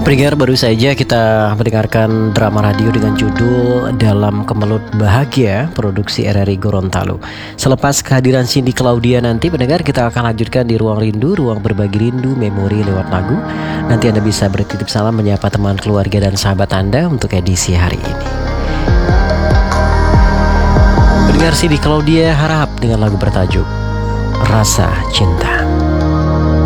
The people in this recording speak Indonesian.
Pendengar, baru saja kita mendengarkan drama radio dengan judul Dalam Kemelut Bahagia, produksi RRI Gorontalo. Selepas kehadiran Cindy Claudia nanti, pendengar, kita akan lanjutkan di Ruang Rindu, ruang berbagi rindu, memori lewat lagu. Nanti Anda bisa bertitip salam, menyapa teman, keluarga, dan sahabat Anda untuk edisi hari ini. Pendengar, Cindy Claudia harap dengan lagu bertajuk Rasa Cinta.